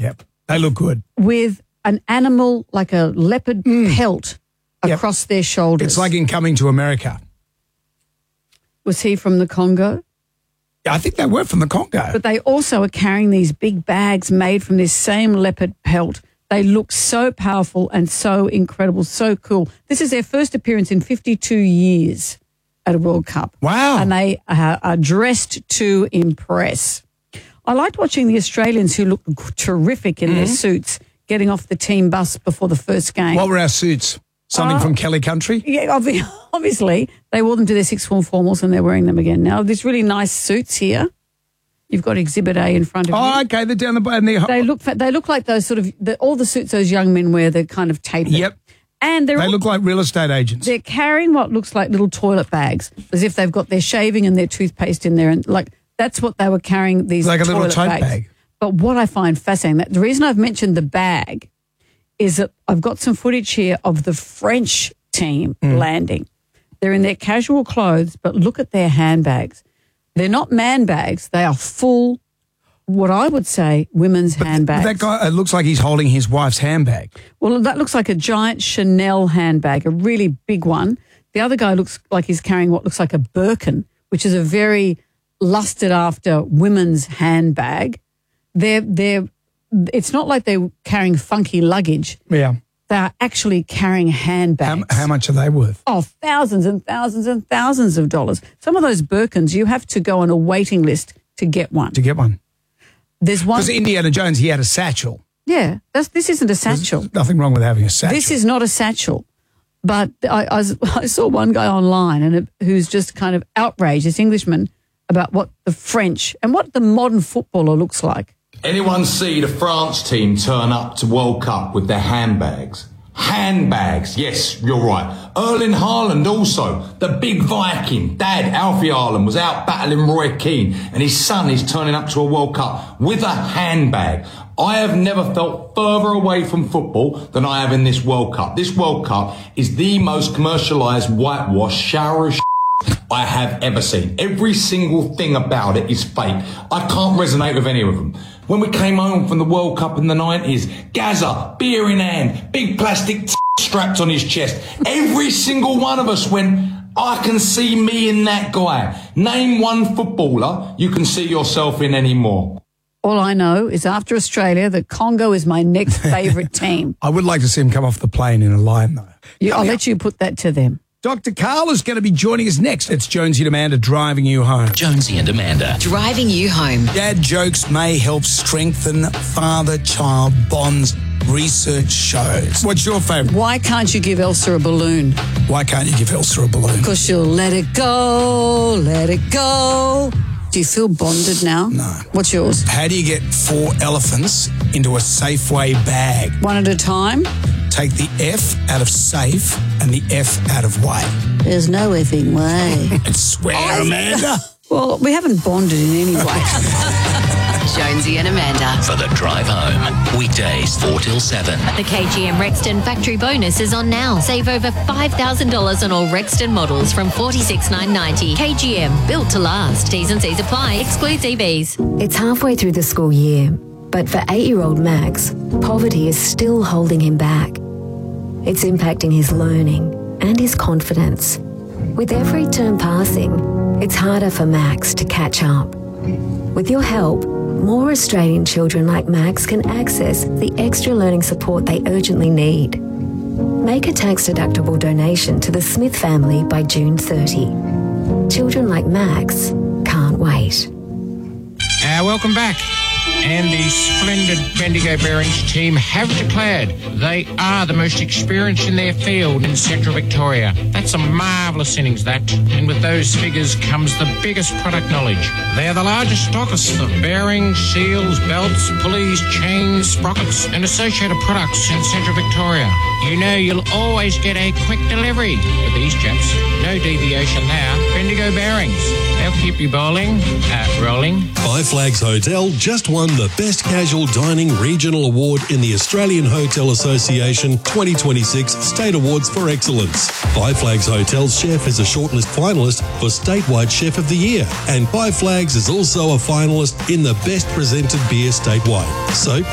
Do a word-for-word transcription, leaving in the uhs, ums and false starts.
Yep. They look good. with an animal like a leopard mm. pelt yep. across their shoulders. It's like in Coming to America. Was he from the Congo? I think they were from the Congo. But they also are carrying these big bags made from this same leopard pelt. They look so powerful and so incredible, so cool. This is their first appearance in fifty-two years at a World Cup. Wow. And they are, are dressed to impress. I liked watching the Australians who looked terrific in mm-hmm. their suits getting off the team bus before the first game. What were our suits? Something uh, from Kelly Country? Yeah, obviously. They wore them to their sixth form formals and they're wearing them again now. These really nice suits here. You've got Exhibit A in front of oh, you. Oh, okay. They're down the bottom. They look they look like those sort of, the, all the suits those young men wear, they're kind of tapered. Yep. And they're they all, look like real estate agents. They're carrying what looks like little toilet bags, as if they've got their shaving and their toothpaste in there. And like, that's what they were carrying, these like a toilet little tote bags. bag. But what I find fascinating, that the reason I've mentioned the bag is that I've got some footage here of the French team mm. landing. They're in their casual clothes, but look at their handbags. They're not man bags. They are full, what I would say, women's but handbags. That guy, it looks like he's holding his wife's handbag. Well, that looks like a giant Chanel handbag, a really big one. The other guy looks like he's carrying what looks like a Birkin, which is a very lusted after women's handbag. They're, they're, it's not like they're carrying funky luggage. Yeah. They're actually carrying handbags. How, how much are they worth? Oh, thousands and thousands and thousands of dollars. Some of those Birkins, you have to go on a waiting list to get one. To get one. There's one. Because Indiana Jones, he had a satchel. Yeah, that's, this isn't a satchel. There's nothing wrong with having a satchel. This is not a satchel. But I, I, was, I saw one guy online and it, who's just kind of outraged, this Englishman, about what the French and what the modern footballer looks like. Anyone see the France team turn up to World Cup with their handbags? Handbags, yes, you're right. Erling Haaland also, the big Viking. Dad, Alfie Haaland, was out battling Roy Keane and his son is turning up to a World Cup with a handbag. I have never felt further away from football than I have in this World Cup. This World Cup is the most commercialised, whitewash, shower of I have ever seen. Every single thing about it is fake. I can't resonate with any of them. When we came home from the World Cup in the nineties, Gazza, beer in hand, big plastic t- strapped on his chest. Every single one of us went, I can see me in that guy. Name one footballer you can see yourself in anymore. All I know is after Australia, the Congo is my next favourite team. I would like to see him come off the plane in a line, though. You, I'll let you put that to them. Doctor Carl is going to be joining us next. It's Jonesy and Amanda driving you home. Jonesy and Amanda. Driving you home. Dad jokes may help strengthen father-child bonds, research shows. What's your favourite? Why can't you give Elsa a balloon? Why can't you give Elsa a balloon? Because she'll let it go, let it go. Do you feel bonded now? No. What's yours? How do you get four elephants into a Safeway bag? One at a time? Take the F out of safe and the F out of way. There's no effing way. I swear, Amanda. Well, we haven't bonded in any way. Jonesy and Amanda. For the drive home. Weekdays four till seven. The K G M Rexton factory bonus is on now. Save over five thousand dollars on all Rexton models from forty-six thousand nine hundred ninety dollars. K G M, built to last. T's and C's apply. Excludes E Vs. It's halfway through the school year, but for eight-year-old Max, poverty is still holding him back. It's impacting his learning and his confidence. With every term passing, it's harder for Max to catch up. With your help, more Australian children like Max can access the extra learning support they urgently need. Make a tax-deductible donation to the Smith family by June thirtieth. Children like Max can't wait. Uh, welcome back. And the splendid Bendigo Bearings team have declared they are the most experienced in their field in Central Victoria. That's a marvellous innings, that. And with those figures comes the biggest product knowledge. They're the largest stockists of bearings, seals, belts, pulleys, chains, sprockets and associated products in Central Victoria. You know you'll always get a quick delivery with these chaps. No deviation there. Bendigo Bearings. They'll keep you bowling, uh, rolling. Five Flags Hotel just won the Best Casual Dining Regional Award in the Australian Hotel Association twenty twenty-six State Awards for Excellence. Five Flags Hotel's chef is a shortlist finalist for Statewide Chef of the Year, and Five Flags is also a finalist in the Best Presented Beer statewide. So